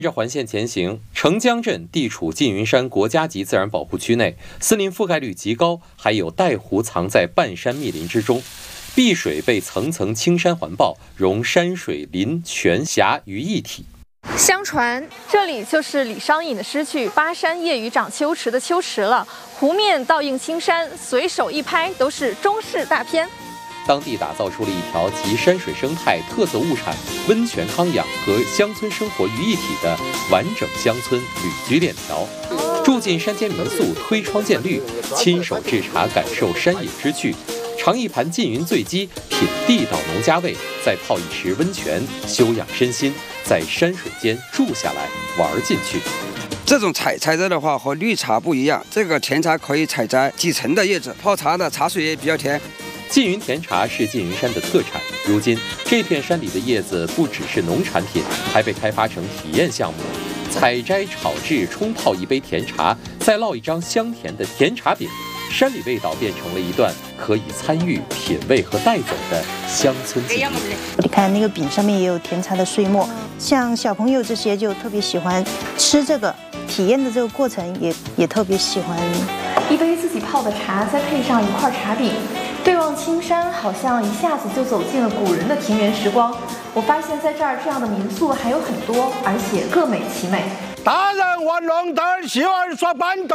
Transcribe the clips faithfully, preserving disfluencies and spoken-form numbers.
着环线前行，澄江镇地处缙云山国家级自然保护区内，森林覆盖率极高，还有带湖藏在半山密林之中。碧水被层层青山环抱，融山水林泉峡于一体。 相传这里就是李商隐的诗句“巴山夜雨涨秋池”的秋池了。湖面倒映青山，随手一拍都是中式大片。 当地打造出了一条集山水生态、特色物产、温泉康养和乡村生活于一体的完整乡村旅居链条。住进山间民宿，推窗见绿，亲手制茶，感受山野之趣。尝一盘缙云醉鸡，品地道农家味，再泡一池温泉，休养身心，在山水间住下来，玩进去。 这种采采摘的话和绿茶不一样，这个甜茶可以采摘几层的叶子，泡茶的茶水也比较甜。 缙云甜茶是缙云山的特产，如今这片山里的叶子不只是农产品，还被开发成体验项目。采摘、炒制、冲泡一杯甜茶，再烙一张香甜的甜茶饼，山里味道变成了一段可以参与、品味和带走的乡村记忆。 你看那个饼上面也有甜茶的碎末，像小朋友这些就特别喜欢吃这个，体验的这个过程也也特别喜欢。 一杯自己泡的茶，再配上一块茶饼。对望青山，好像一下子就走进了古人的庭园时光。我发现在这儿这样的民宿还有很多，而且各美其美。 大人玩龙灯，小儿耍板凳。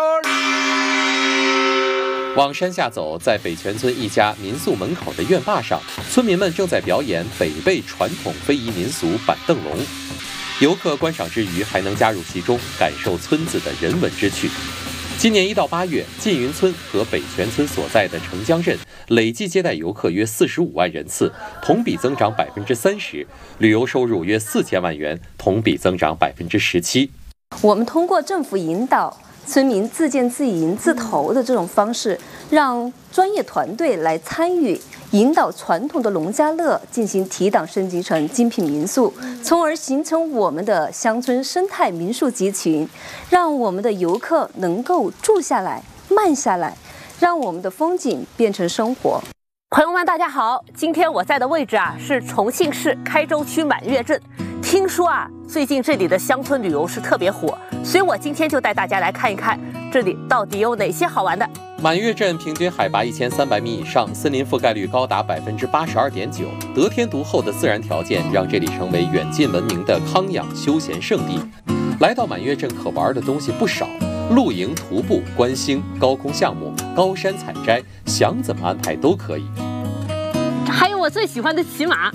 往山下走，在北泉村一家民宿门口的院坝上，村民们正在表演北碚传统非遗民俗板凳龙。游客观赏之余，还能加入其中，感受村子的人文之趣。今年一到八月，缙云村和北泉村所在的澄江镇累计接待游客约四十五万人次，同比增长百分之三十，旅游收入约四千万元，同比增长百分之十七。 我们通过政府引导，村民自建自营自投的这种方式，让专业团队来参与，引导传统的农家乐进行提档升级成精品民宿，从而形成我们的乡村生态民宿集群，让我们的游客能够住下来、慢下来，让我们的风景变成生活。 朋友们，大家好，今天我在的位置啊是重庆市开州区满月镇。听说啊，最近这里的乡村旅游是特别火，所以我今天就带大家来看一看这里到底有哪些好玩的。 满月镇平均海拔一千三百米以上，森林覆盖率高达百分之八十二点九，得天独厚的自然条件让这里成为远近闻名的康养休闲胜地。来到满月镇可玩的东西不少，露营、徒步、观星、高空项目、高山采摘，想怎么安排都可以。 还有我最喜欢的骑马。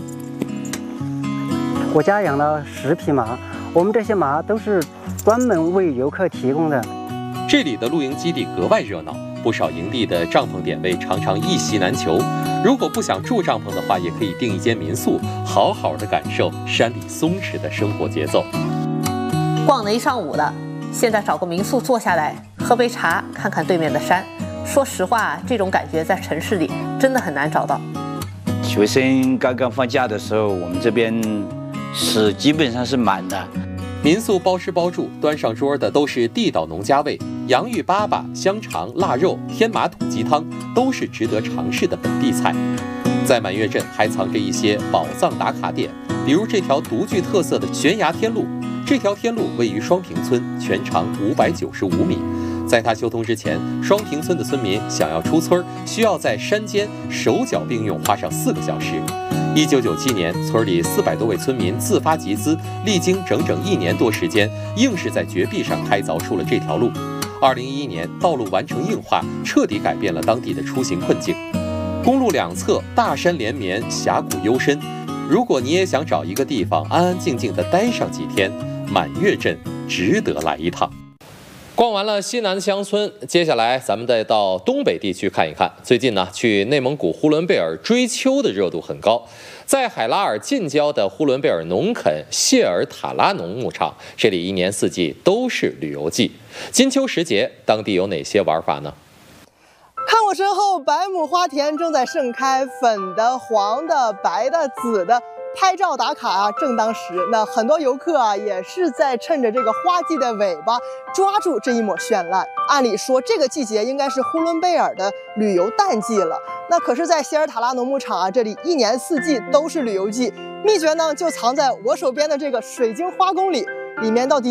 我家养了十匹马，我们这些马都是专门为游客提供的。 这里的露营基地格外热闹，不少营地的帐篷点位常常一席难求。如果不想住帐篷的话，也可以订一间民宿，好好的感受山里松弛的生活节奏。 逛了一上午了，现在找个民宿坐下来，喝杯茶，看看对面的山。说实话，这种感觉在城市里真的很难找到。 学生刚刚放假的时候，我们这边是基本上是满的。 民宿包吃包住，端上桌的都是地道农家味，洋芋粑粑、香肠、腊肉、天麻土鸡汤，都是值得尝试的本地菜。在满月镇还藏着一些宝藏打卡点，比如这条独具特色的悬崖天路。这条天路位于双坪村，全长五百九十五米。在它修通之前，双坪村的村民想要出村，需要在山间手脚并用花上四个小时。一九九七年，村里四百多位村民自发集资，历经整整一年多时间，硬是在绝壁上开凿出了这条路。二零一一年，道路完成硬化，彻底改变了当地的出行困境。公路两侧大山连绵，峡谷幽深。如果你也想找一个地方安安静静地待上几天，满月镇值得来一趟。逛完了西南的乡村，接下来咱们再到东北地区看一看。最近呢，去内蒙古呼伦贝尔追秋的热度很高。在海拉尔近郊的呼伦贝尔农垦谢尔塔拉农牧场，这里一年四季都是旅游季。金秋时节，当地有哪些玩法呢？ 看我身后，百亩花田正在盛开，粉的、黄的、白的、紫的。拍照打卡啊，正当时。那很多游客啊，也是在趁着这个花季的尾巴，抓住这一抹绚烂。按理说，这个季节应该是呼伦贝尔的旅游淡季了。那可是，在谢尔塔拉农牧场啊，这里一年四季都是旅游季。秘诀呢，就藏在我手边的这个水晶花宫里。 里面到底